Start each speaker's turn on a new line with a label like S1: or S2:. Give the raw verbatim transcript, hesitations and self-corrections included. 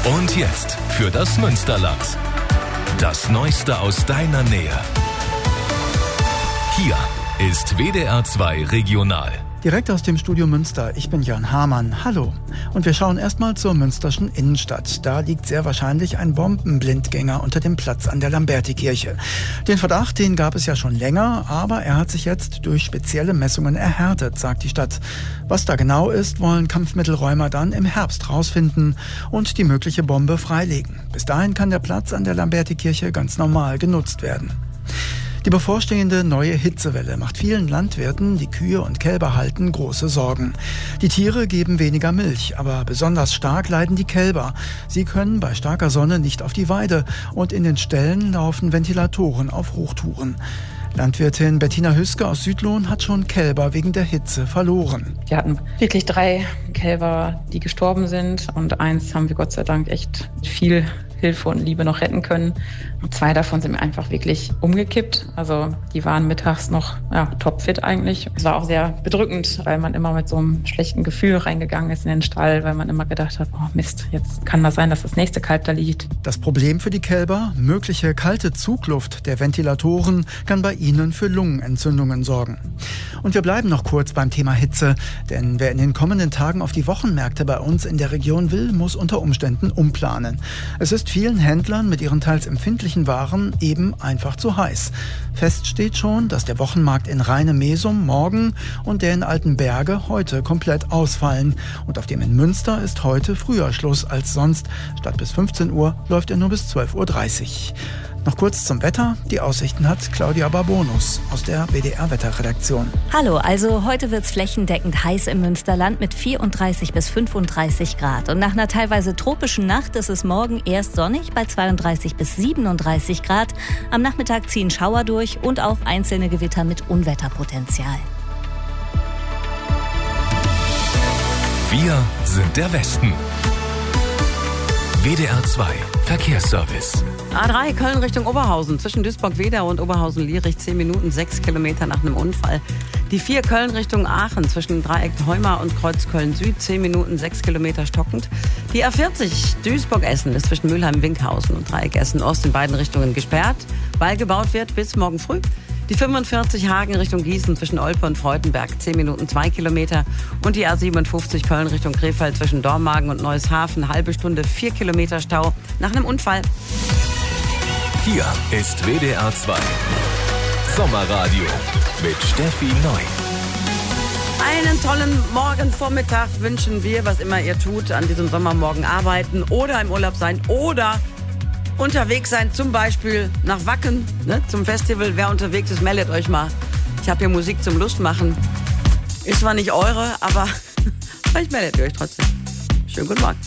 S1: Und jetzt für das Münsterland. Das Neueste aus deiner Nähe. Hier ist W D R zwei Regional.
S2: Direkt aus dem Studio Münster, ich bin Jörn Hamann. Hallo. Und wir schauen erstmal zur münsterschen Innenstadt. Da liegt sehr wahrscheinlich ein Bombenblindgänger unter dem Platz an der Lambertikirche. Den Verdacht, den gab es ja schon länger, aber er hat sich jetzt durch spezielle Messungen erhärtet, sagt die Stadt. Was da genau ist, wollen Kampfmittelräumer dann im Herbst rausfinden und die mögliche Bombe freilegen. Bis dahin kann der Platz an der Lambertikirche ganz normal genutzt werden. Die bevorstehende neue Hitzewelle macht vielen Landwirten, die Kühe und Kälber halten, große Sorgen. Die Tiere geben weniger Milch, aber besonders stark leiden die Kälber. Sie können bei starker Sonne nicht auf die Weide und in den Ställen laufen Ventilatoren auf Hochtouren. Landwirtin Bettina Hüske aus Südlohn hat schon Kälber wegen der Hitze verloren.
S3: Wir hatten wirklich drei Kälber, die gestorben sind, und eins haben wir Gott sei Dank echt viel Hilfe und Liebe noch retten können. Und zwei davon sind einfach wirklich umgekippt. Also die waren mittags noch ja, topfit eigentlich. Es war auch sehr bedrückend, weil man immer mit so einem schlechten Gefühl reingegangen ist in den Stall, weil man immer gedacht hat, oh Mist, jetzt kann das sein, dass das nächste Kalb da liegt.
S2: Das Problem für die Kälber: mögliche kalte Zugluft der Ventilatoren kann bei ihnen für Lungenentzündungen sorgen. Und wir bleiben noch kurz beim Thema Hitze, denn wer in den kommenden Tagen auf die Wochenmärkte bei uns in der Region will, muss unter Umständen umplanen. Es ist vielen Händlern mit ihren teils empfindlichen Waren eben einfach zu heiß. Fest steht schon, dass der Wochenmarkt in Rheine-Mesum morgen und der in Altenberge heute komplett ausfallen. Und auf dem in Münster ist heute früher Schluss als sonst. Statt bis fünfzehn Uhr läuft er nur bis zwölf Uhr dreißig. Noch kurz zum Wetter. Die Aussichten hat Claudia Barbonus aus der W D R-Wetterredaktion.
S4: Hallo, also heute wird's flächendeckend heiß im Münsterland mit vierunddreißig bis fünfunddreißig Grad. Und nach einer teilweise tropischen Nacht ist es morgen erst sonnig bei zweiunddreißig bis siebenunddreißig Grad. Am Nachmittag ziehen Schauer durch und auch einzelne Gewitter mit Unwetterpotenzial.
S1: Wir sind der Westen. W D R zwei Verkehrsservice.
S5: A drei Köln Richtung Oberhausen, zwischen Duisburg-Wedau und Oberhausen-Lierich, zehn Minuten, sechs Kilometer nach einem Unfall. Die vier Köln Richtung Aachen, zwischen Dreieck Heumar und Kreuz Köln-Süd, zehn Minuten, sechs Kilometer stockend. Die A vierzig Duisburg-Essen ist zwischen Mülheim-Winkhausen und Dreieck Essen-Ost in beiden Richtungen gesperrt, weil gebaut wird bis morgen früh. Die fünfundvierzig Hagen Richtung Gießen zwischen Olpe und Freudenberg, zehn Minuten, zwei Kilometer. Und die A siebenundfünfzig Köln Richtung Krefeld zwischen Dormagen und Neueshafen, halbe Stunde, vier Kilometer Stau nach einem Unfall.
S1: Hier ist W D R zwei Sommerradio mit Steffi Neu.
S5: Einen tollen Morgenvormittag wünschen wir, was immer ihr tut, an diesem Sommermorgen arbeiten oder im Urlaub sein oder unterwegs sein, zum Beispiel nach Wacken, ne, zum Festival. Wer unterwegs ist, meldet euch mal. Ich habe hier Musik zum Lustmachen. Ist zwar nicht eure, aber vielleicht meldet ihr euch trotzdem. Schönen guten Morgen.